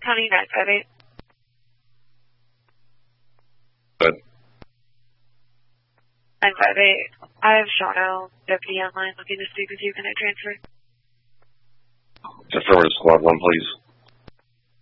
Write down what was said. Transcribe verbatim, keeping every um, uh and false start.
County nine five eight. Good. nine five eight. I have Shawno, deputy online, looking to speak with you. Can I transfer? Affirmative squad one, please.